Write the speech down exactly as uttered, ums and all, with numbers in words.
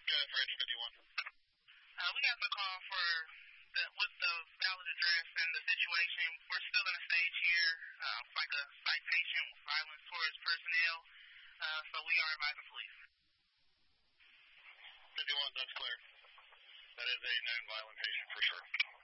Go ahead, Fred, fifty-one. Uh, we got the call for the, with the valid address and the situation. We're still in a stage here, uh, like a citation with violence towards personnel, uh, so we are advising police. fifty-one, that's clear. That is a known violent patient for sure.